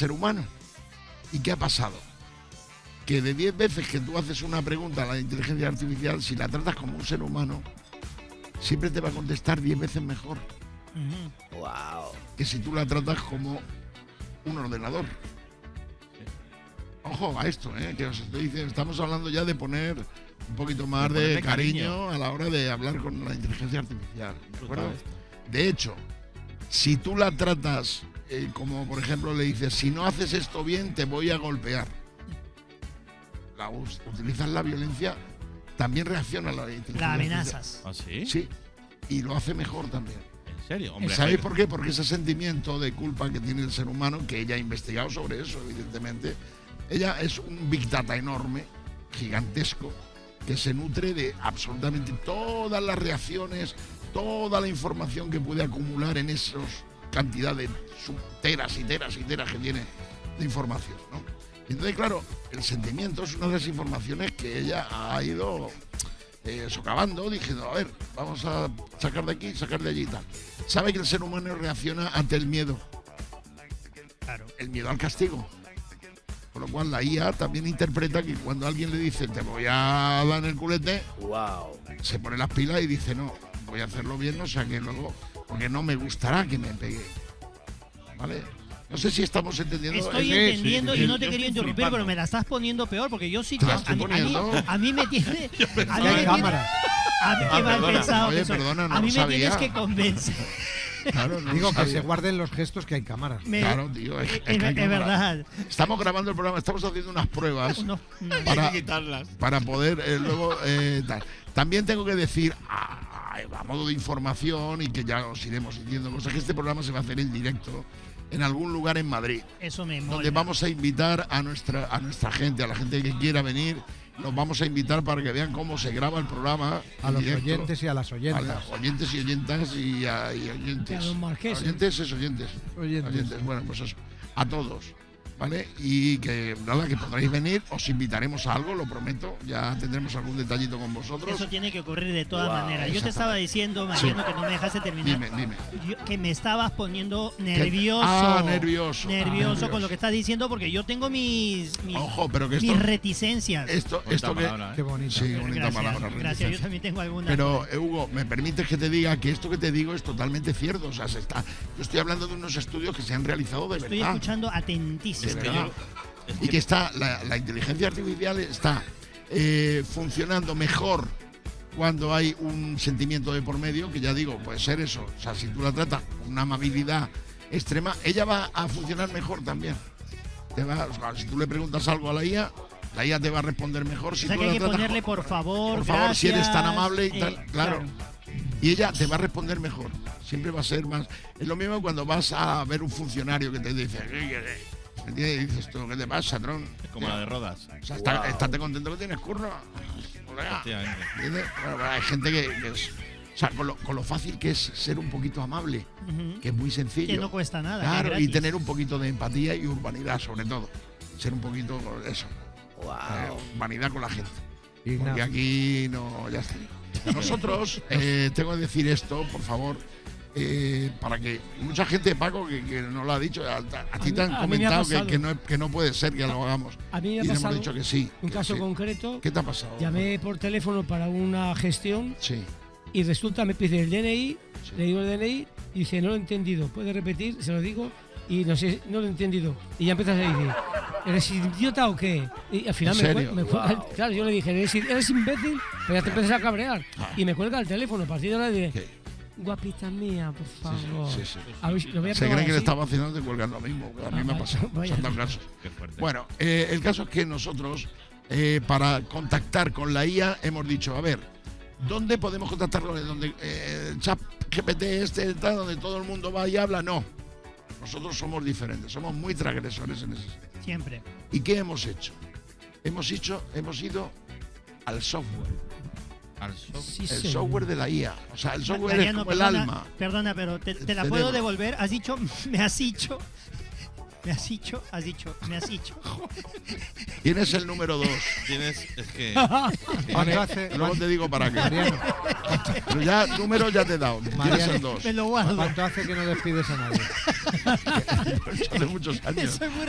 ser humano. ¿Y qué ha pasado? Que de 10 veces que tú haces una pregunta a la inteligencia artificial, si la tratas como un ser humano, siempre te va a contestar 10 veces mejor. Wow. Que si tú la tratas como un ordenador. Ojo a esto, que os estoy diciendo, estamos hablando ya de poner un poquito más de cariño a la hora de hablar con la inteligencia artificial, ¿de acuerdo? De hecho, si tú la tratas como, por ejemplo, le dices, si no haces esto bien, te voy a golpear. Utilizas la violencia, también reacciona la inteligencia. La amenazas. ¿Ah, sí? Sí, y lo hace mejor también. ¿En serio? Hombre, ¿Sabéis por qué? Porque ese sentimiento de culpa que tiene el ser humano, que ella ha investigado sobre eso, evidentemente, ella es un big data enorme, gigantesco, que se nutre de absolutamente todas las reacciones, toda la información que puede acumular en esas cantidades de teras y teras y teras que tiene de información, ¿no? Y entonces, claro, el sentimiento es una de las informaciones que ella ha ido socavando, diciendo, a ver, vamos a sacar de aquí, sacar de allí y tal. Sabe que el ser humano reacciona ante el miedo. Claro. El miedo al castigo. Con lo cual la IA también interpreta que cuando alguien le dice te voy a dar en el culete, Wow. se pone las pilas y dice no, voy a hacerlo bien, o sea que luego, porque no me gustará que me pegue. ¿Vale? No sé si estamos entendiendo. Estoy entendiendo y no te quería interrumpir, pero me la estás poniendo peor porque yo sí. Te la estoy poniendo. A mí me tiene. A mí Hay me cámaras. A mí qué mal perdona. pensado. Oye, que soy. perdona, no a mí lo me tienes sabía. que convencer. Claro, no Digo lo que sabía. se guarden los gestos, que hay cámaras. Claro, tío, es que hay Es cámara. verdad. Estamos grabando el programa, estamos haciendo unas pruebas No, para, quitarlas. para poder luego tal. También tengo que decir a modo de información y que ya os iremos diciendo cosas, que este programa se va a hacer en directo en algún lugar en Madrid, eso me mola. donde vamos a invitar a nuestra gente, a la gente que quiera venir, los vamos a invitar para que vean cómo se graba el programa A en los directo. oyentes y a las A oyentas. los oyentes y oyentas y oyentes. A los marqueses. Oyentes es oyentes. Oyentes. Bueno, pues eso. A todos. ¿Vale? Y que nada, que podréis venir, os invitaremos a algo, lo prometo. Ya tendremos algún detallito con vosotros. Eso tiene que ocurrir de todas Wow, maneras. Yo te estaba diciendo, Mariano, que no me dejaste terminar. Dime. Que me estabas poniendo nervioso. Nervioso. Nervioso con lo que estás diciendo porque yo tengo mis Ojo, pero que esto. mis reticencias. Esto que. Palabra, Qué bonito. Sí, bonita Gracias, palabra. gracias. Yo reticencia. también tengo alguna. Pero, Hugo, ¿me permites que te diga que esto que te digo es totalmente cierto? O sea, yo estoy hablando de unos estudios que se han realizado de estoy verdad. escuchando atentísimo. De verdad. Y que está la inteligencia artificial está funcionando mejor cuando hay un sentimiento de por medio, que ya digo, puede ser eso. O sea, si tú la tratas con una amabilidad extrema, ella va a funcionar mejor también. O sea, si tú le preguntas algo a la IA te va a responder mejor. Si O sea tú que la hay que tratas ponerle por favor, si eres tan gracias, amable y tal, claro. Y ella te va a responder mejor. Siempre va a ser más. Es lo mismo cuando vas a ver un funcionario que te dice, ¿me entiendes? Y dices tú, ¿qué te pasa, Tron? Es como la de Rodas. O sea, estate contento que tienes curro. Colega. Efectivamente. ¿Entiendes? Bueno, hay gente que es. O sea, con lo fácil que es ser un poquito amable, Ujú. que es muy sencillo. Que no cuesta nada. que es Claro, y gratis. tener un poquito de empatía y urbanidad, sobre todo. Ser un poquito eso. Wow. Humanidad con la gente. Y Porque nada. aquí no, ya está. Nosotros, tengo que decir esto, por favor, para que mucha gente, Paco, que no lo ha dicho, a ti te han a mí me ha comentado que, pasado. que no puede ser que lo hagamos. A mí me ha Y le hemos pasado dicho que sí. un que caso sí. concreto. ¿Qué te ha pasado? Llamé por teléfono para una gestión Sí. y resulta me pide el DNI, Sí. le digo el DNI y dice no lo he entendido, puede repetir, se lo digo y no sé, no lo he entendido. Y ya empiezas a decir, ¿eres idiota o qué? Y al final ¿En serio? me cuelga claro, yo le dije, ¿eres imbécil? Pero ya te empiezas a cabrear. Y me cuelga el teléfono, a partir de ahora de ¿Qué? guapita mía, por favor. sí, sí. A ver, lo voy a Se probar cree que le así. está vacilando y cuelgan lo mismo. A mí me ha pasado. vaya. Se han dado casos. Qué fuerte. Bueno, el caso es que nosotros, para contactar con la IA, hemos dicho, a ver, ¿dónde podemos contactar con él? ¿Donde el chat GPT tal, donde todo el mundo va y habla? No. Nosotros somos diferentes, somos muy transgresores en ese sentido. Siempre. ¿Y qué hemos hecho? Hemos ido al software, Al software. Sí, el señor. software de la IA. O sea, el software Mariano, es como el perdona, alma. Perdona, pero te la El puedo cerebro. devolver. Has dicho, me has dicho. Tienes el número 2. Es que. ¿Cuánto hace, Luego te digo para qué. Mariano, Pero ya, número ya te he dado. Tienes Mariano. el 2. Me lo guardo. ¿cuánto hace que no despides a nadie? Hace muchos años. Soy muy